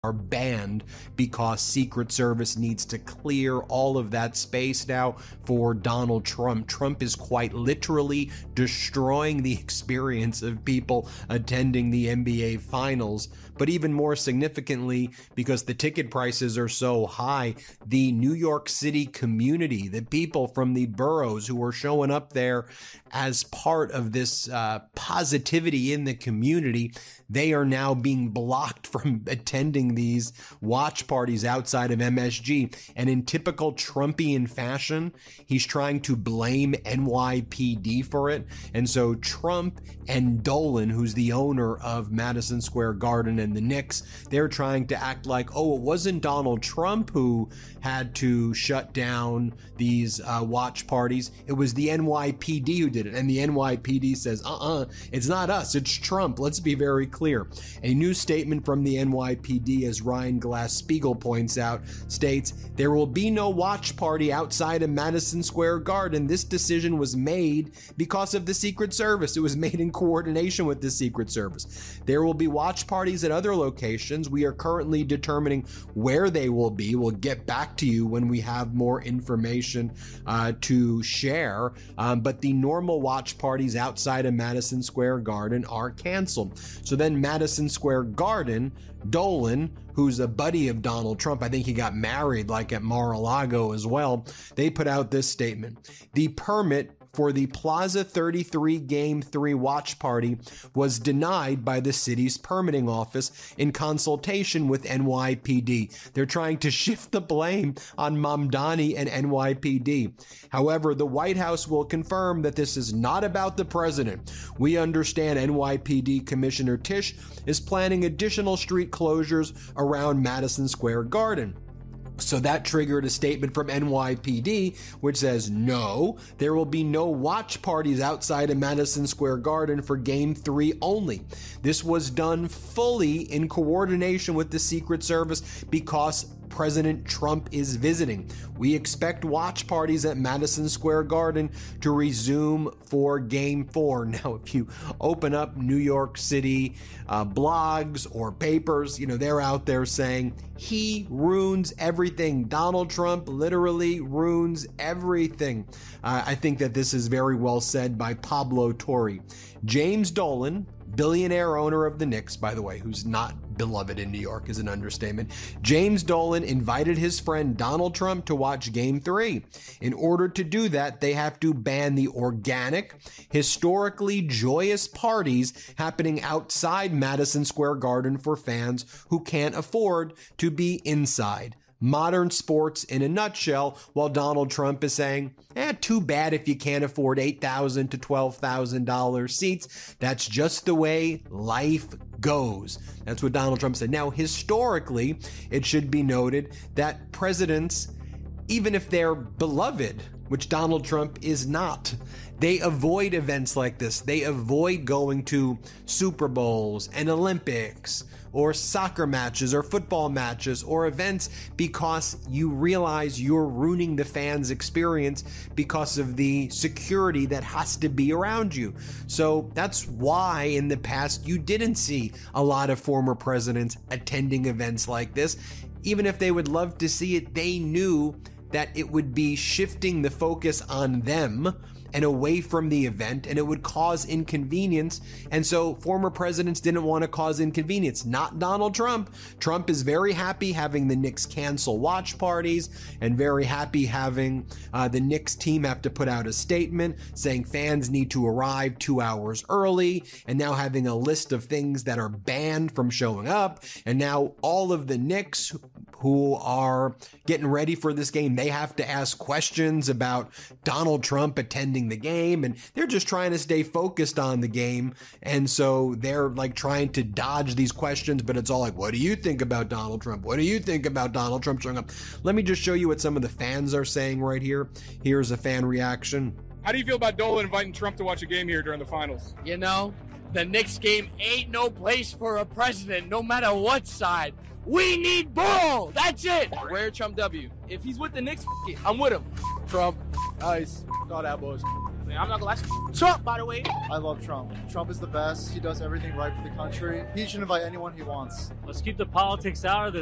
are banned because Secret Service needs to clear all of that space now for Donald Trump. Trump is quite literally destroying the experience of people attending the NBA Finals. But even more significantly, because the ticket prices are so high, the New York City community, the people from the boroughs who are showing up there as part of this positivity in the community, they are now being blocked from attending these watch parties outside of MSG. And in typical Trumpian fashion, he's trying to blame NYPD for it. And so Trump and Dolan, who's the owner of Madison Square Garden and the Knicks, they're trying to act like, oh, it wasn't Donald Trump who had to shut down these watch parties. It was the NYPD who did it. And the NYPD says, it's not us, it's Trump. Let's be very clear. A new statement from the NYPD, as Ryan Glass-Steagall points out, states, there will be no watch party outside of Madison Square Garden. This decision was made because of the Secret Service. It was made in coordination with the Secret Service. There will be watch parties at other locations. We are currently determining where they will be. We'll get back to you when we have more information to share. But the normal watch parties outside of Madison Square Garden are canceled. So then Madison Square Garden, Dolan, who's a buddy of Donald Trump, I think he got married like at Mar-a-Lago as well, they put out this statement. The permit for the Plaza 33 Game 3 watch party was denied by the city's permitting office in consultation with NYPD. They're trying to shift the blame on Mamdani and NYPD. However, the White House will confirm that this is not about the president. We understand NYPD Commissioner Tisch is planning additional street closures around Madison Square Garden. So that triggered a statement from NYPD, which says, no, there will be no watch parties outside of Madison Square Garden for Game 3 only. This was done fully in coordination with the Secret Service because President Trump is visiting. We expect watch parties at Madison Square Garden to resume for Game 4. Now, if you open up New York City blogs or papers, they're out there saying he ruins everything. Donald Trump literally ruins everything. I think that this is very well said by Pablo Torre. James Dolan, billionaire owner of the Knicks, by the way, who's not beloved in New York is an understatement. James Dolan invited his friend Donald Trump to watch Game 3. In order to do that, they have to ban the organic, historically joyous parties happening outside Madison Square Garden for fans who can't afford to be inside. Modern sports in a nutshell, while Donald Trump is saying, too bad if you can't afford $8,000 to $12,000 seats. That's just the way life goes. That's what Donald Trump said. Now, historically, it should be noted that presidents, even if they're beloved, which Donald Trump is not, they avoid events like this. They avoid going to Super Bowls and Olympics or soccer matches or football matches or events because you realize you're ruining the fans' experience because of the security that has to be around you. So that's why in the past you didn't see a lot of former presidents attending events like this. Even if they would love to see it, they knew that it would be shifting the focus on them and away from the event, and it would cause inconvenience. And so former presidents didn't want to cause inconvenience. Not Donald Trump. Trump is very happy having the Knicks cancel watch parties and very happy having the Knicks team have to put out a statement saying fans need to arrive 2 hours early, and now having a list of things that are banned from showing up. And now all of the Knicks who are getting ready for this game, they have to ask questions about Donald Trump attending the game, and they're just trying to stay focused on the game. And so they're like trying to dodge these questions, but it's all like, what do you think about Donald Trump? What do you think about Donald Trump showing up? Let me just show you what some of the fans are saying right here. Here's a fan reaction. How do you feel about Dolan inviting Trump to watch a game here during the finals? The Knicks game ain't no place for a president, no matter what side. We need ball. That's it. Where Trump W. If he's with the Knicks, I'm with him. Trump, ice, all that bullshit. man. I'm not gonna lie. Trump, by the way. I love Trump. Trump is the best. He does everything right for the country. He should invite anyone he wants. Let's keep the politics out of this.